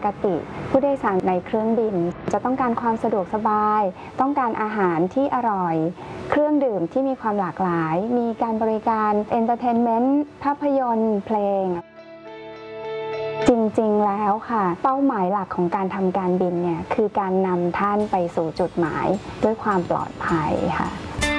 ติผู้โดยสารในเครื่องบินจะต้องการความสะดวกสบายต้องการอาหารที่อร่อยเครื่องดื่มที่มีความหลากหลายมีการบริการเอนเตอร์เทนเมนต์ภาพยนตร์เพลงจริงๆแล้วค่ะเป้าหมายหลักของการทำการบินเนี่ยคือการนำท่านไปสู่จุดหมายด้วยความปลอดภัยค่ะ